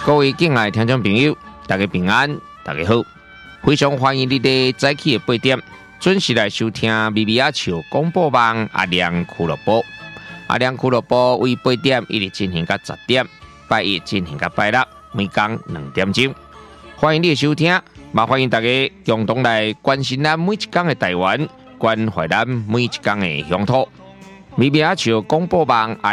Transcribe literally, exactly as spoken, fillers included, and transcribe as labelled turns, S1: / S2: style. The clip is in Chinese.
S1: 各位敬爱的听众朋友，大家平安，大家好，非常欢迎你哋早起的八点准时来收听咪咪阿笑广播网阿亮俱乐部。阿亮俱乐部为八点一直进行到十点，拜一进行到拜六，每天两点钟。欢迎你的收听，也欢迎大家共同来关心咱每一天的台湾，关怀咱每一天的乡土。咪咪阿笑广播网。